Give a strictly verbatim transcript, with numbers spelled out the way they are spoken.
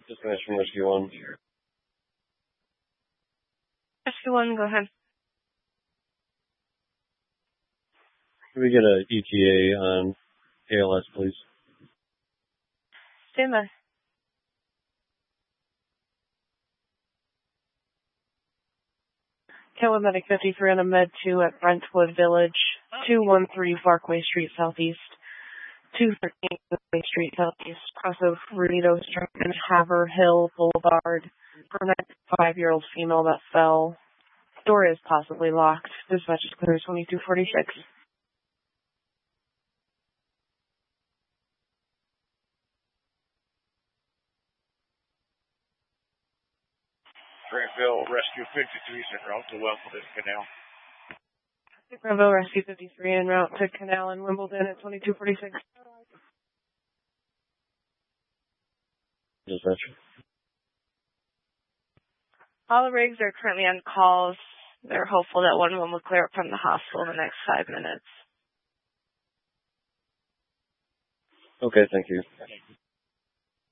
Destination Rescue one. Rescue one, go ahead. Can we get a E T A on A L S, please? Stand by. Kelly Medic fifty-three on a Med two at Brentwood Village, two one three Parkway Street Southeast, two thirteen Parkway Street Southeast, cross of Ruido Street and Haverhill Boulevard, for a ninety-five-year-old female that fell. Door is possibly locked. Dispatch is clear twenty-two forty-six. Granville Rescue fifty-three is en route to Wimbledon Canal. Granville Rescue fifty-three en route to Canal in Wimbledon at twenty-two forty-six. Dispatch. All the rigs are currently on calls. They're hopeful that one of them will clear up from the hospital in the next five minutes. Okay, thank you.